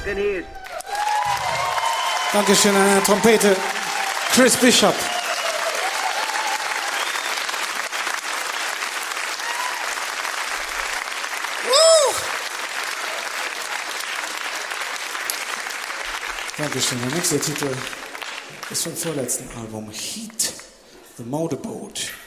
genießt. Dankeschön an der Trompete, Chris Bishop. Dankeschön. Der nächste Titel ist vom vorletzten Album, Heat, The Motorboat.